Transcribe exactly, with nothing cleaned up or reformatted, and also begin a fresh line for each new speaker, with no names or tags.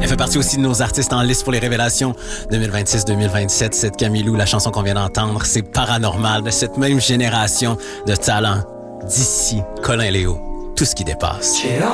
Elle fait partie aussi de nos artistes en liste pour les révélations deux mille vingt-six deux mille vingt-sept. Cette Camilou, la chanson qu'on vient d'entendre, c'est Paranormal, de cette même génération de talents d'ici, Colin Léo, tout ce qui dépasse.
J'ai